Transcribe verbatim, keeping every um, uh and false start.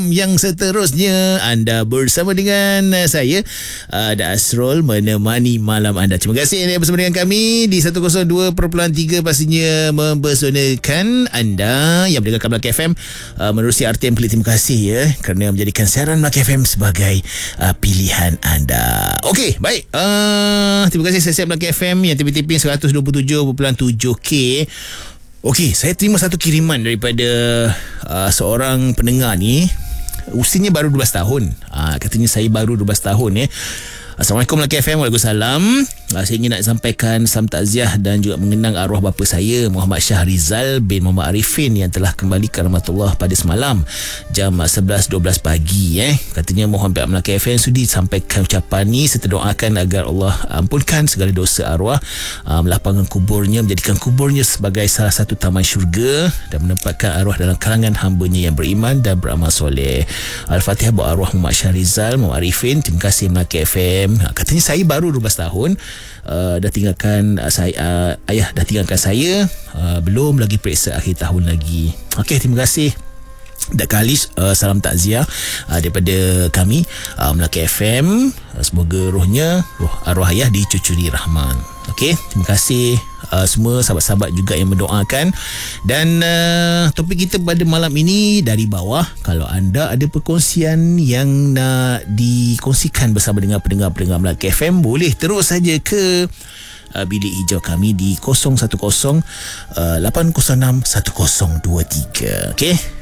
Yang seterusnya anda bersama dengan saya ada Asrul menemani malam anda. Terima kasih anda bersama dengan kami di seratus dua perpuluhan tiga, pastinya mempersonakan anda yang mendengarkan Melaka F M uh, menerusi R T M Klik. Terima kasih ya kerana menjadikan siaran Melaka F M sebagai uh, pilihan anda. Okey, baik. Uh, terima kasih saya Melaka F M yang tipi-tipi seratus dua puluh tujuh perpuluhan tujuh K. Okey, saya terima satu kiriman daripada uh, seorang pendengar ni. Usianya baru dua belas tahun. Ah, katanya saya baru dua belas tahun ya. Assalamualaikum Melaka F M. Waalaikumsalam. Ah, saya ingin nak sampaikan salam takziah dan juga mengenang arwah bapa saya Muhammad Syahrizal bin Muhammad Arifin yang telah kembali ke rahmatullah pada semalam jam sebelas dua belas pagi eh. Katanya mohon pihak Melaka F M sudi sampaikan ucapan ni serta doakan agar Allah ampunkan segala dosa arwah, ah, melapangkan kuburnya, menjadikan kuburnya sebagai salah satu taman syurga dan menempatkan arwah dalam kalangan hamba-Nya yang beriman dan beramal soleh. Al-Fatihah buat arwah Muhammad Syahrizal Muhammad Arifin. Terima kasih Melaka F M. Katanya saya baru dua belas tahun, uh, dah tinggalkan uh, saya uh, ayah dah tinggalkan saya, uh, belum lagi periksa akhir tahun lagi. Okey, terima kasih Dak Khalis. Uh, salam takziah uh, daripada kami uh, Melaka F M. Uh, semoga rohnya, roh arwah ayah dicucuri rahman. Okey, terima kasih uh, semua sahabat-sahabat juga yang mendoakan. Dan uh, topik kita pada malam ini dari bawah. Kalau anda ada perkongsian yang nak dikongsikan bersama dengan pendengar-pendengar Melaka F M, boleh terus saja ke uh, bilik hijau kami di kosong satu kosong lapan kosong enam satu kosong dua tiga. Okey.